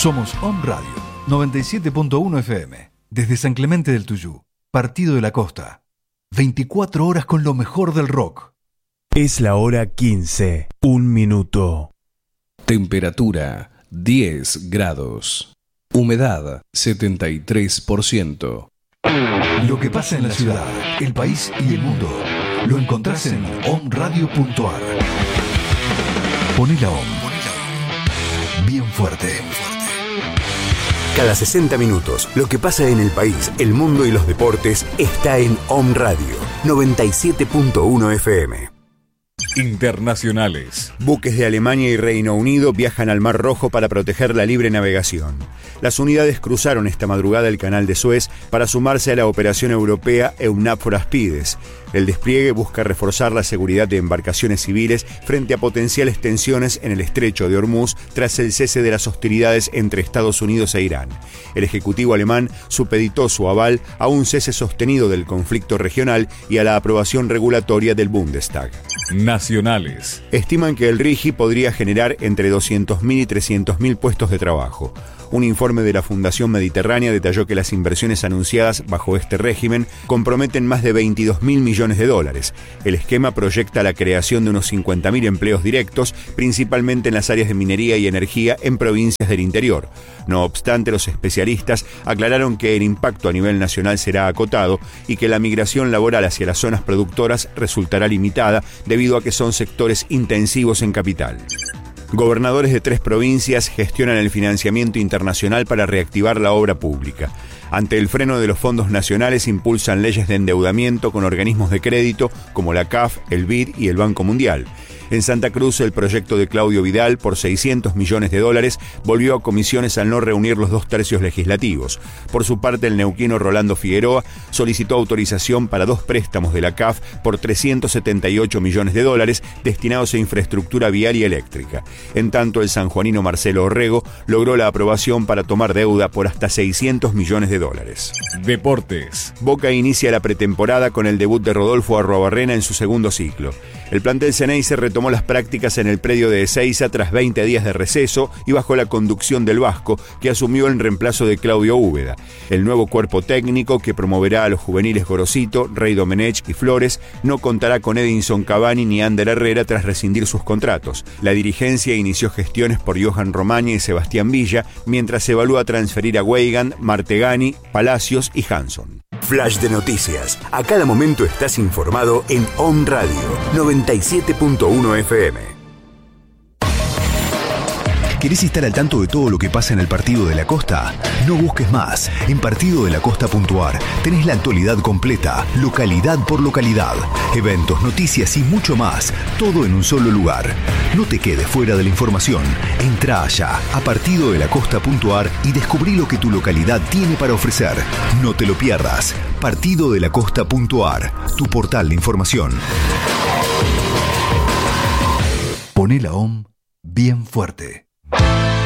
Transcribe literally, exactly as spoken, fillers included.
Somos Om Radio, noventa y siete punto uno F M, desde San Clemente del Tuyú, Partido de la Costa. veinticuatro horas con lo mejor del rock. Es la hora quince, un minuto. Temperatura diez grados. Humedad setenta y tres por ciento. Lo que pasa en la ciudad, el país y el mundo, lo encontrás en om radio punto a r. Poné la Om. Bien fuerte. Cada sesenta minutos, lo que pasa en el país, el mundo y los deportes está en Om Radio, noventa y siete punto uno F M. Internacionales. Buques de Alemania y Reino Unido viajan al Mar Rojo para proteger la libre navegación. Las unidades cruzaron esta madrugada el canal de Suez para sumarse a la operación europea EUNAVFOR Aspides. El despliegue busca reforzar la seguridad de embarcaciones civiles frente a potenciales tensiones en el estrecho de Hormuz tras el cese de las hostilidades entre Estados Unidos e Irán. El Ejecutivo alemán supeditó su aval a un cese sostenido del conflicto regional y a la aprobación regulatoria del Bundestag. Nacionales. Estiman que el RIGI podría generar entre doscientos mil y trescientos mil puestos de trabajo. Un informe de la Fundación Mediterránea detalló que las inversiones anunciadas bajo este régimen comprometen más de veintidós mil millones de dólares. El esquema proyecta la creación de unos cincuenta mil empleos directos, principalmente en las áreas de minería y energía en provincias del interior. No obstante, los especialistas aclararon que el impacto a nivel nacional será acotado y que la migración laboral hacia las zonas productoras resultará limitada debido a que son sectores intensivos en capital. Gobernadores de tres provincias gestionan el financiamiento internacional para reactivar la obra pública. Ante el freno de los fondos nacionales, impulsan leyes de endeudamiento con organismos de crédito como la C A F, el B I D y el Banco Mundial. En Santa Cruz, el proyecto de Claudio Vidal, por seiscientos millones de dólares, volvió a comisiones al no reunir los dos tercios legislativos. Por su parte, el neuquino Rolando Figueroa solicitó autorización para dos préstamos de la C A F por trescientos setenta y ocho millones de dólares destinados a infraestructura vial y eléctrica. En tanto, el sanjuanino Marcelo Orrego logró la aprobación para tomar deuda por hasta seiscientos millones de dólares. Deportes. Boca inicia la pretemporada con el debut de Rodolfo Arruabarrena en su segundo ciclo. El plantel Ceneice retomó las prácticas en el predio de Ezeiza tras veinte días de receso y bajo la conducción del Vasco, que asumió en reemplazo de Claudio Úbeda. El nuevo cuerpo técnico, que promoverá a los juveniles Gorosito, Rey Domenech y Flores, no contará con Edinson Cavani ni Ander Herrera tras rescindir sus contratos. La dirigencia inició gestiones por Johan Romaña y Sebastián Villa, mientras se evalúa transferir a Weigand, Martegani, Palacios y Hanson. Flash de noticias. A cada momento estás informado en Om Radio, noventa y siete punto uno F M. ¿Querés estar al tanto de todo lo que pasa en el Partido de la Costa? No busques más. En partido de la costa punto a r tenés la actualidad completa, localidad por localidad, eventos, noticias y mucho más, todo en un solo lugar. No te quedes fuera de la información. Entrá allá a partido de la costa punto a r y descubrí lo que tu localidad tiene para ofrecer. No te lo pierdas. partido de la costa punto a r, tu portal de información. Poné la Om bien fuerte.